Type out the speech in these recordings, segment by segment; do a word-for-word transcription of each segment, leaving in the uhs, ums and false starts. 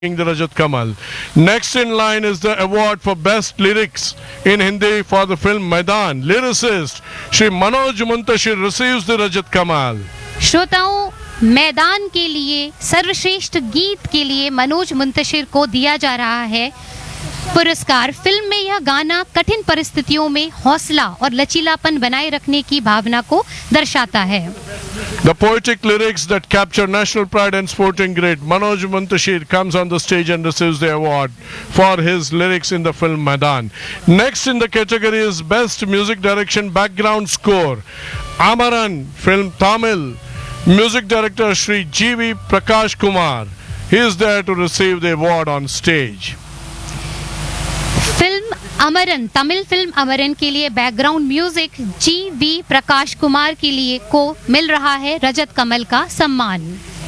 the Rajat Kamal. Next in line is the award for best lyrics in Hindi for the film Maidan. Lyricist Shri Manoj Muntashir receives the Rajat Kamal. श्रोताओं, मैदान के लिए सर्वश्रेष्ठ गीत के लिए मनोज मुंतशिर को दिया जा रहा है पुरस्कार। फिल्म में यह गाना कठिन परिस्थितियों में हौसला और लचीलापन बनाए रखने की भावना को दर्शाता है। The poetic lyrics that capture national pride and sporting grit. Manoj Muntashir comes on the stage and receives the award for his lyrics in the film Maidan. Next in the category is Best Music Direction Background Score. Amaran, film Tamil. Music director Shri G V Prakash Kumar. He is there to receive the award on stage. Film Amaran, Tamil film Amaran के लिए background music ji we Prakash Kumar के लिए को मिल रहा है रजत कमल का सम्मान।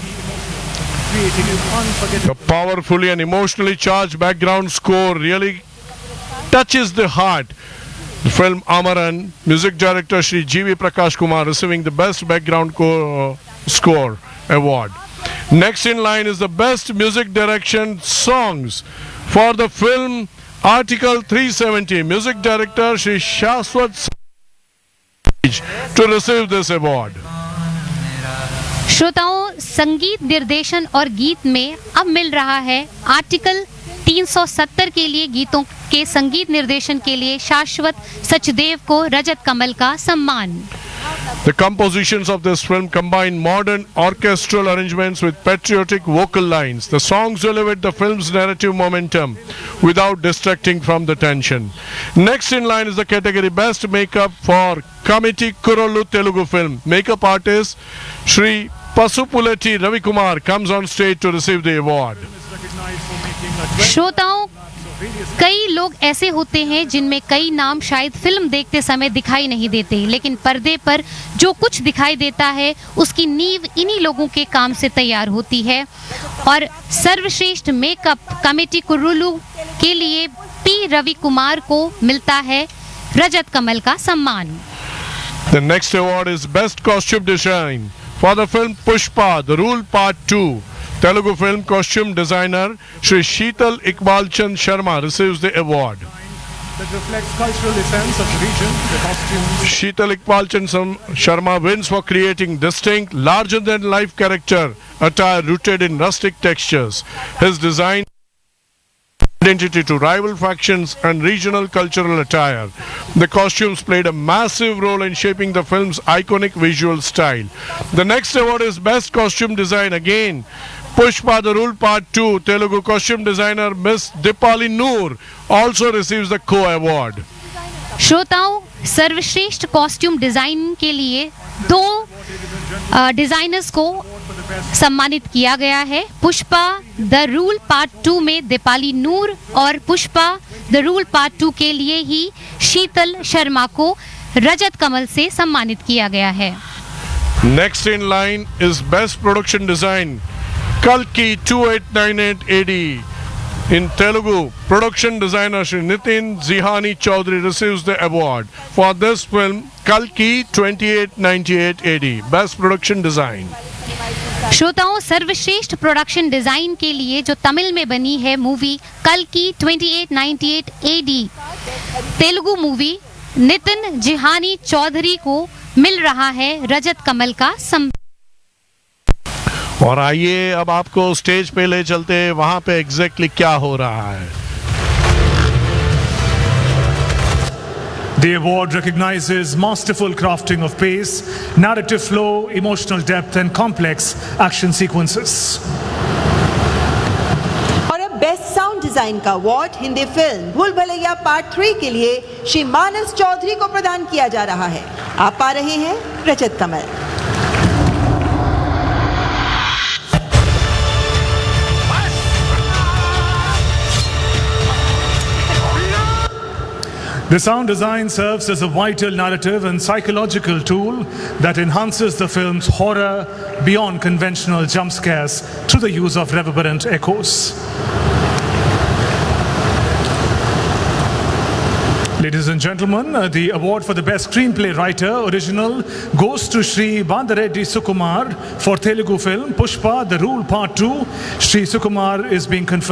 The powerfully and emotionally charged background score really touches the heart. The film Amaran, music director Shri G V Prakash Kumar receiving the best background co- score award. Next in line is the best music direction songs for the film Article three seventy. Music director Shri Shashwat Saj to receive this award. श्रोताओं, संगीत निर्देशन और गीत में अब मिल रहा है article तीन सौ सत्तर के लिए गीतों के संगीत निर्देशन के लिए शाश्वत सचदेव को रजत कमल का सम्मान। The compositions of this film combine modern orchestral arrangements with patriotic vocal lines. The songs elevate the film's narrative momentum without distracting from the tension. Next in line is the category Best Makeup for Committee Kurolu Telugu Film. Makeup artist Shri Pasupuleti Ravi Kumar comes on stage to receive the award. श्रोताओं, कई लोग ऐसे होते हैं जिनमें कई नाम शायद फिल्म देखते समय दिखाई नहीं देते, लेकिन पर्दे पर जो कुछ दिखाई देता है उसकी नींव इन्हीं लोगों के काम से तैयार होती है। और सर्वश्रेष्ठ मेकअप कमेटी कुरुलू के लिए पी रवि कुमार को मिलता है रजत कमल का सम्मान। The next award is Best Costume Design for the film Pushpa, The Rule Part two. Telugu film costume designer Shri Sheetal Iqbal Chand Sharma receives the award. That reflects cultural essence of the region. The costumes. Sheetal Iqbal Chand Sharma wins for creating distinct, larger-than-life character attire rooted in rustic textures. His design identity to rival factions and regional cultural attire. The costumes played a massive role in shaping the film's iconic visual style. The next award is Best Costume Design again. Pushpa The Rule Part two, Telugu costume designer Miss Dipali Noor also receives the co-award. श्रोताओं, सर्वश्रेष्ठ costume design के लिए दो designers को सम्मानित किया गया है। Pushpa the rule part two में दीपाली नूर और Pushpa the rule part two के लिए ही शीतल शर्मा को रजत कमल से सम्मानित किया गया है। Next in line is Best Production Design Kalki twenty-eight ninety-eight A D. In Telugu, production designer Shri Nitin Zihani Chaudhary receives the award for this film Kalki twenty-eight ninety-eight A D. Best Production Design. श्रोताओं, सर्वश्रेष्ठ production design के लिए जो तमिल में बनी है movie कल की अट्ठाईस सौ अट्ठानवे एडी तेलुगु मूवी नितिन जिहानी चौधरी को मिल रहा है रजत कमल का सम्मान। और आइए अब आपको स्टेज पे ले चलते हैं, वहां पे एग्जैक्टली क्या हो रहा है। The award recognizes masterful crafting of pace, narrative flow, emotional depth and complex action sequences. और अब बेस्ट साउंड डिजाइन का अवार्ड हिंदी फिल्म भूल भुलैया पार्ट थ्री के लिए श्री मानस चौधरी को प्रदान किया जा रहा है। आप पा रहे हैं रजत कमल। The sound design serves as a vital narrative and psychological tool that enhances the film's horror beyond conventional jump scares through the use of reverberant echoes. Ladies and gentlemen, uh, the award for the best screenplay writer original goes to Shri Bandareddy Sukumar for Telugu film Pushpa The Rule Part two. Shri Sukumar is being conferred